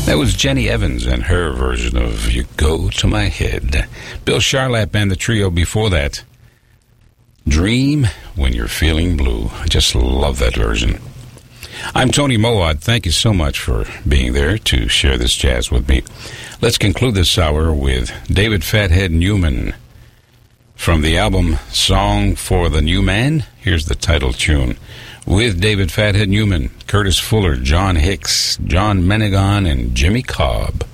That was Jenny Evans and her version of You Go to My Head. Bill Charlap and the trio before that. Dream When You're Feeling Blue. I just love that version. I'm Tony Mowat. Thank you so much for being there to share this jazz with me. Let's conclude this hour with David Fathead Newman. From the album Song for the New Man, here's the title tune. With David Fathead Newman, Curtis Fuller, John Hicks, John Menegon, and Jimmy Cobb.